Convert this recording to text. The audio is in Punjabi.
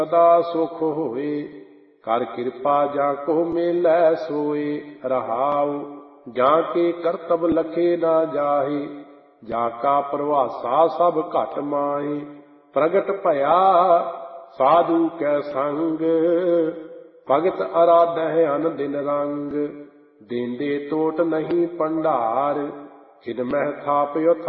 ਸਦਾ ਸੁਖ ਹੋਏ। ਕਰ ਕਿਰਪਾ ਜਾ ਕੋ ਮੇਲੈ ਸੋਏ। ਰਹਾਉ ਜਾਂ ਕੇ ਕਰਤਬ ਲਖੇ ਨਾ ਜਾਹੇ। ਜਾ ਕਾ ਪ੍ਰਵਾਸਾ ਸਭ ਘਟ ਮਾਹੇ। ਪ੍ਰਗਟ ਭਇਆ ਸਾਧੂ ਕੈ ਸੰਗ। ਭਗਤ ਅਰਾਧਹਿ ਅਨ ਦਿਨ ਰੰਗ। ਦੇਂਦੇ ਟੋਟ ਨਹੀਂ ਭੰਡਾਰ। ਖਿਨ ਮਹਿ ਥਾਪਿਓ